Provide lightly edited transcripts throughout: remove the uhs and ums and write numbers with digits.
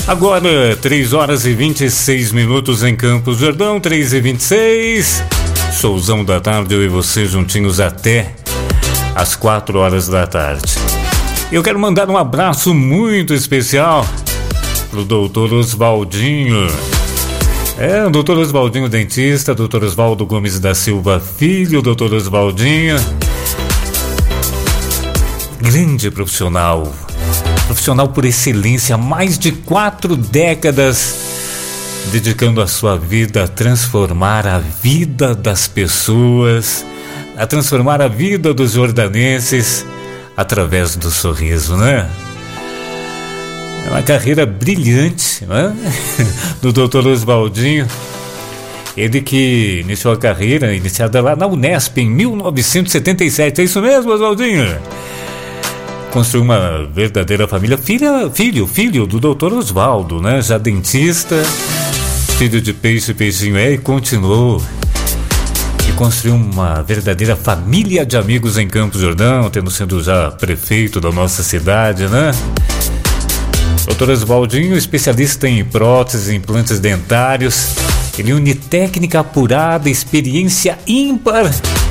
Agora, 3h26 em Campos do Jordão, 3h26. Showzão da tarde, eu e você juntinhos até às 4 da tarde. Eu quero mandar um abraço muito especial pro Dr. Oswaldinho. O Dr. Oswaldinho, dentista, Dr. Oswaldo Gomes da Silva Filho, Dr. Oswaldinho. Grande profissional por excelência, mais de 4 décadas dedicando a sua vida a transformar a vida das pessoas, a transformar a vida dos jordanenses através do sorriso, né? É uma carreira brilhante, né? Do Dr. Oswaldinho. Ele que iniciou a carreira, iniciada lá na Unesp em 1977. É isso mesmo, Oswaldinho? Construiu uma verdadeira família. Filho do Dr. Oswaldo, né? Já dentista, filho de peixinho e continuou. E construiu uma verdadeira família de amigos em Campos do Jordão, tendo sido já prefeito da nossa cidade, né? Dr. Oswaldinho, especialista em próteses e implantes dentários. Ele une técnica apurada, experiência ímpar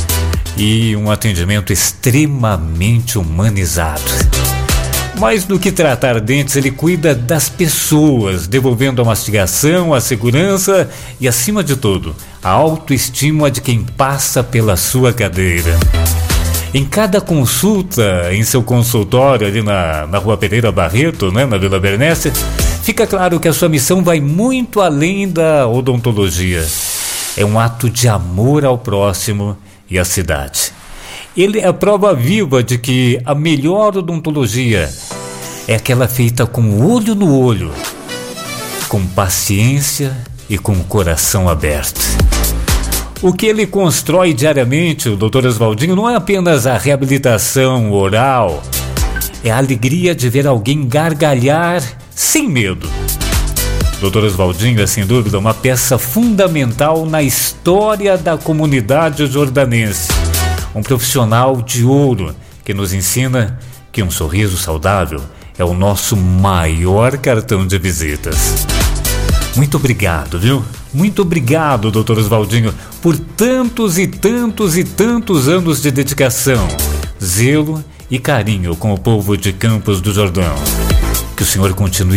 e um atendimento extremamente humanizado. Mais do que tratar dentes, ele cuida das pessoas, devolvendo a mastigação, a segurança e, acima de tudo, a autoestima de quem passa pela sua cadeira. Em cada consulta, em seu consultório ali na Rua Pereira Barreto, né, na Vila Bernécia, fica claro que a sua missão vai muito além da odontologia. É um ato de amor ao próximo e à cidade. Ele é a prova viva de que a melhor odontologia é aquela feita com o olho no olho, com paciência e com o coração aberto. O que ele constrói diariamente, o Dr. Oswaldinho, não é apenas a reabilitação oral, é a alegria de ver alguém gargalhar sem medo. Dr. Oswaldinho é, sem dúvida, uma peça fundamental na história da comunidade jordanense. Um profissional de ouro que nos ensina que um sorriso saudável é o nosso maior cartão de visitas. Muito obrigado, viu? Muito obrigado, Dr. Oswaldinho, por tantos e tantos e tantos anos de dedicação, zelo e carinho com o povo de Campos do Jordão. Que o senhor continue